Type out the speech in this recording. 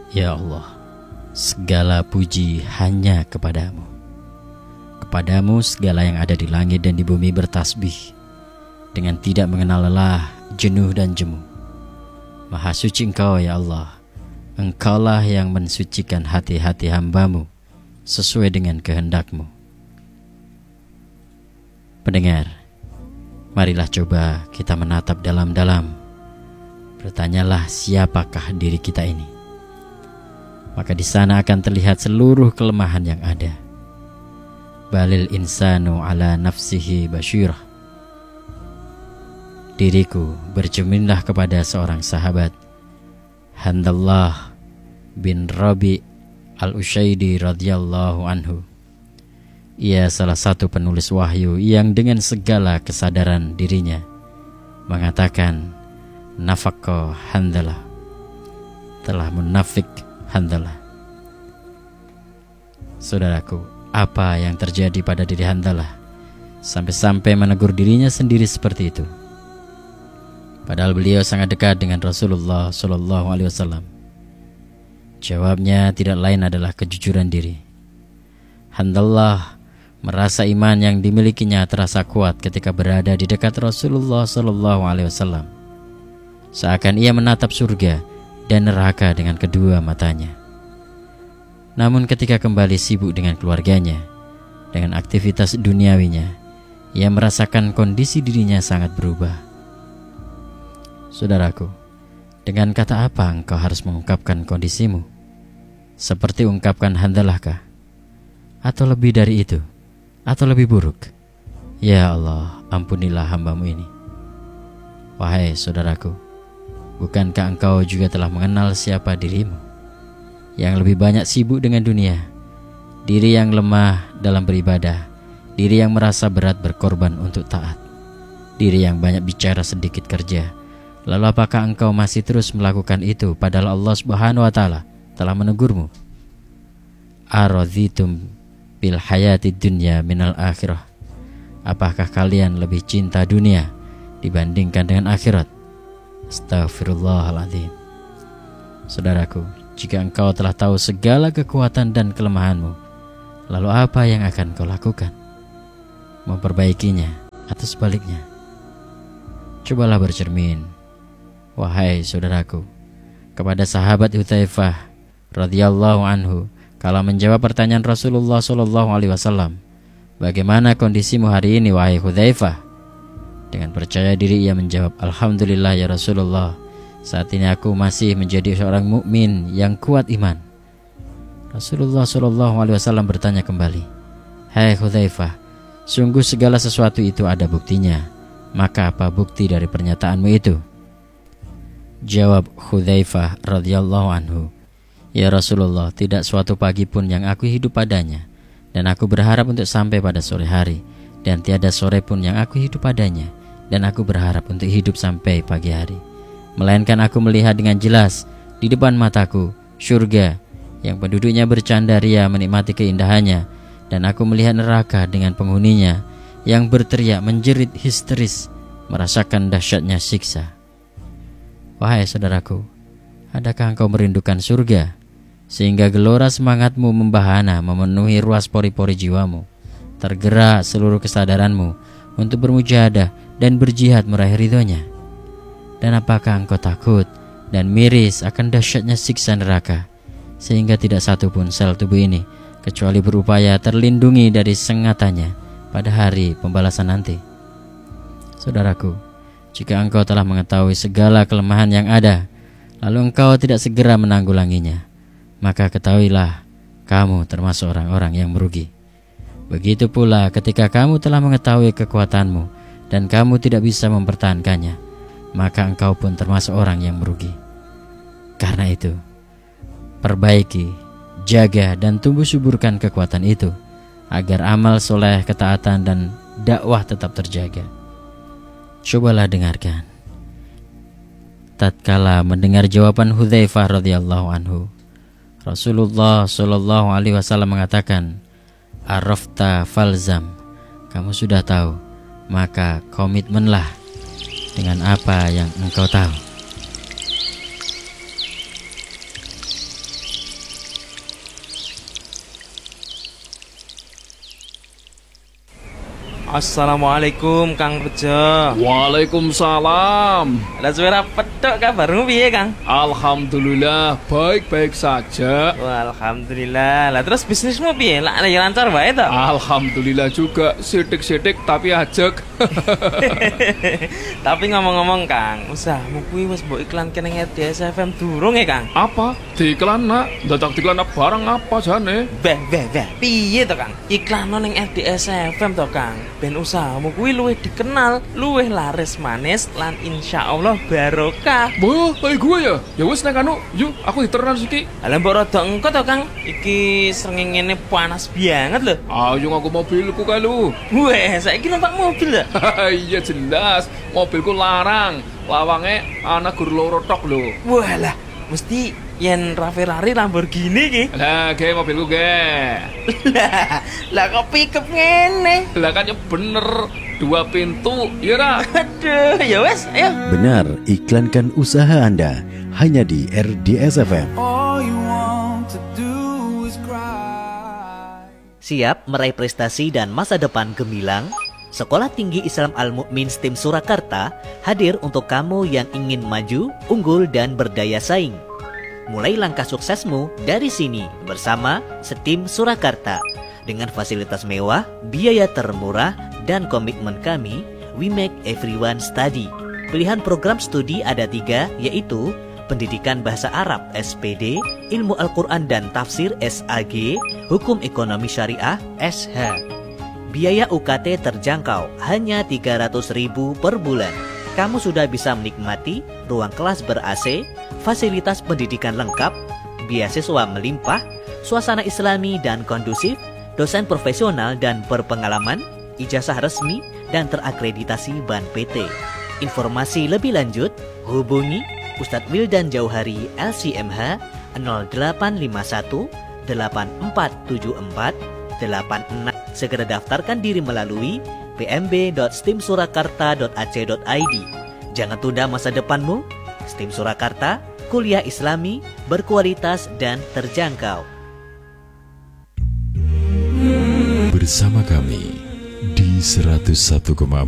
Ya Allah, segala puji hanya kepadamu. Kepadamu segala yang ada di langit dan di bumi bertasbih dengan tidak mengenal lelah, jenuh dan jemu. Maha suci Engkau ya Allah. Engkaulah yang mensucikan hati-hati hambamu sesuai dengan kehendak-Mu. Pendengar, marilah coba kita menatap dalam-dalam. Bertanyalah siapakah diri kita ini. Maka di sana akan terlihat seluruh kelemahan yang ada. Balil insanu ala nafsihi basyirah. Diriku bercerminlah kepada seorang sahabat, Handallah bin Rabi al-Usyaidi radhiyallahu anhu. Ia salah satu penulis wahyu yang dengan segala kesadaran dirinya mengatakan, nafaqo Handalah, telah munafik Handalah. Saudaraku, apa yang terjadi pada diri Handalah sampai-sampai menegur dirinya sendiri seperti itu? Padahal beliau sangat dekat dengan Rasulullah SAW. Jawabnya tidak lain adalah kejujuran diri. Handallah merasa iman yang dimilikinya terasa kuat ketika berada di dekat Rasulullah SAW. Seakan ia menatap surga dan neraka dengan kedua matanya. Namun ketika kembali sibuk dengan keluarganya, dengan aktivitas duniawinya, ia merasakan kondisi dirinya sangat berubah. Saudaraku, dengan kata apa engkau harus mengungkapkan kondisimu? Seperti ungkapkan Handalahkah? Atau lebih dari itu? Atau lebih buruk? Ya Allah, ampunilah hambamu ini. Wahai saudaraku, bukankah engkau juga telah mengenal siapa dirimu? Yang lebih banyak sibuk dengan dunia, diri yang lemah dalam beribadah, diri yang merasa berat berkorban untuk taat, diri yang banyak bicara sedikit kerja. Lalu apakah engkau masih terus melakukan itu padahal Allah Subhanahu wa Ta'ala telah menegurmu? Aradhitum bil hayatid dunya minal akhirah. Apakah kalian lebih cinta dunia dibandingkan dengan akhirat? Astaghfirullahaladzim. Saudaraku, jika engkau telah tahu segala kekuatan dan kelemahanmu, lalu apa yang akan kau lakukan? Memperbaikinya atau sebaliknya? Cobalah bercermin, wahai saudaraku, kepada sahabat Hudzaifah radhiyallahu anhu kala menjawab pertanyaan Rasulullah SAW. Bagaimana kondisimu hari ini wahai Hudzaifah? Dengan percaya diri ia menjawab, Alhamdulillah ya Rasulullah, saat ini aku masih menjadi seorang mukmin yang kuat iman. Rasulullah SAW bertanya kembali, hai Hudzaifah, sungguh segala sesuatu itu ada buktinya. Maka apa bukti dari pernyataanmu itu? Jawab Hudzaifah radhiyallahu anhu, ya Rasulullah, tidak suatu pagi pun yang aku hidup padanya, dan aku berharap untuk sampai pada sore hari, dan tiada sore pun yang aku hidup padanya, dan aku berharap untuk hidup sampai pagi hari. Melainkan aku melihat dengan jelas di depan mataku surga yang penduduknya bercanda ria menikmati keindahannya, dan aku melihat neraka dengan penghuninya yang berteriak menjerit histeris merasakan dahsyatnya siksa. Wahai saudaraku, adakah engkau merindukan surga sehingga gelora semangatmu membahana memenuhi ruas pori-pori jiwamu, tergerak seluruh kesadaranmu untuk bermujahadah dan berjihad meraih ridhonya? Dan apakah engkau takut dan miris akan dahsyatnya siksa neraka, sehingga tidak satu pun sel tubuh ini kecuali berupaya terlindungi dari sengatannya pada hari pembalasan nanti? Saudaraku, jika engkau telah mengetahui segala kelemahan yang ada, lalu engkau tidak segera menanggulanginya, maka ketahuilah kamu termasuk orang-orang yang merugi. Begitu pula ketika kamu telah mengetahui kekuatanmu dan kamu tidak bisa mempertahankannya, maka engkau pun termasuk orang yang merugi. Karena itu, perbaiki, jaga dan tumbuh suburkan kekuatan itu agar amal soleh, ketaatan dan dakwah tetap terjaga. Cobalah dengarkan. Tatkala mendengar jawaban Hudzaifah radhiyallahu anhu, Rasulullah SAW mengatakan, Arafta falzam, kamu sudah tahu, maka komitmenlah dengan apa yang engkau tahu. Assalamualaikum Kang Bejo. Waalaikumsalam. Lah suara pedok kabarmu piye Kang? Alhamdulillah baik-baik saja. Wah, alhamdulillah. Lah terus bisnismu piye? Lah ya lancar wae to? Alhamdulillah juga sidik-sidik tapi ajek. Tapi ngomong-ngomong Kang, usahamu kuwi wis mbok iklanke ning RDS FM durung ya Kang? Apa? Diiklan nak? Dadak diiklan barang apa jane? Beh, piye to Kang? Iklan ning RDS FM to Kang. Ben usahamu kuwi luwih dikenal, luwih laris manis lan insyaallah barokah. Boh, kayak gue ya? Ya wis nek anu, yuk aku diteran siki. Lah mbok rada engko to Kang. Iki srengenge panas banget lho. Ayo ngaku mobilku kae lu. Weh, saiki numpak mobil ya? Iya jelas, mobilku larang. Lawange ana gur loro tok lho. Walah, mesti yen Ferrari Lamborghini ki. Lah, ge mobilku ge. Lah kok pickup ngene? Lah kan ya bener, 2 pintu, iya ra? Aduh, ya wes, ayo. Benar, iklankan usaha Anda hanya di RDS FM. Siap meraih prestasi dan masa depan gemilang? Sekolah Tinggi Islam Al-Mu'min STIM Surakarta hadir untuk kamu yang ingin maju, unggul, dan berdaya saing. Mulai langkah suksesmu dari sini bersama STIM Surakarta. Dengan fasilitas mewah, biaya termurah, dan komitmen kami, we make everyone study. Pilihan program studi ada 3, yaitu Pendidikan Bahasa Arab SPD, Ilmu Al-Quran dan Tafsir SAG, Hukum Ekonomi Syariah SH. Biaya UKT terjangkau, hanya 300.000 per bulan. Kamu sudah bisa menikmati ruang kelas ber-AC, fasilitas pendidikan lengkap, beasiswa melimpah, suasana islami dan kondusif, dosen profesional dan berpengalaman, ijazah resmi dan terakreditasi BAN PT. Informasi lebih lanjut, hubungi Ustadz Wildan Jauhari LCMH 0851 8474 86. Segera daftarkan diri melalui pmb.stimsurakarta.ac.id. Jangan tunda masa depanmu. STIM Surakarta, kuliah Islami, berkualitas dan terjangkau. Bersama kami di 101,4